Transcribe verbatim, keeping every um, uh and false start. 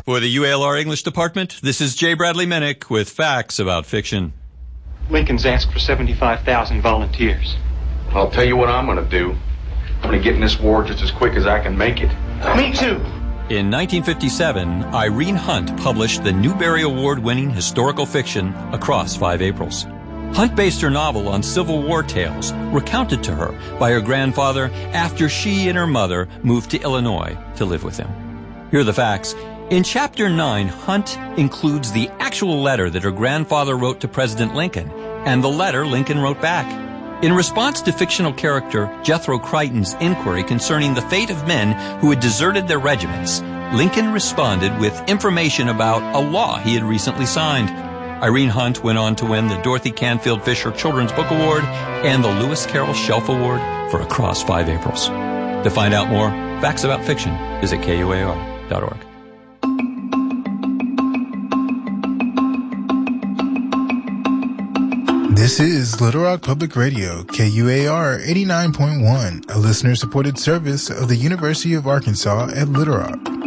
For the U A L R English Department, this is J. Bradley Minnick with facts about fiction. Lincoln's asked for seventy-five thousand volunteers. I'll tell you what I'm going to do. I'm going to get in this war just as quick as I can make it. Me too. In nineteen fifty-seven, Irene Hunt published the Newbery Award-winning historical fiction Across Five Aprils. Hunt based her novel on Civil War tales recounted to her by her grandfather after she and her mother moved to Illinois to live with him. Here are the facts. In Chapter nine, Hunt includes the actual letter that her grandfather wrote to President Lincoln and the letter Lincoln wrote back. In response to fictional character Jethro Crichton's inquiry concerning the fate of men who had deserted their regiments, Lincoln responded with information about a law he had recently signed. Irene Hunt went on to win the Dorothy Canfield Fisher Children's Book Award and the Lewis Carroll Shelf Award for Across Five Aprils. To find out more facts about fiction, visit K U A R dot org. This is Little Rock Public Radio, K U A R eighty-nine point one, a listener-supported service of the University of Arkansas at Little Rock.